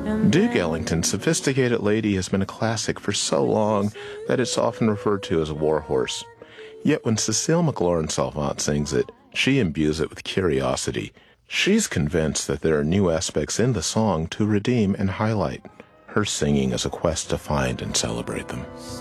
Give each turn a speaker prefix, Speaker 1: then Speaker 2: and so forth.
Speaker 1: Duke Ellington's Sophisticated Lady has been a classic for so long that it's often referred to as a warhorse. Yet when Cecile McLaurin-Salvant sings it, she imbues it with curiosity. She's convinced that there are new aspects in the song to redeem and highlight. Her singing is a quest to find and celebrate them.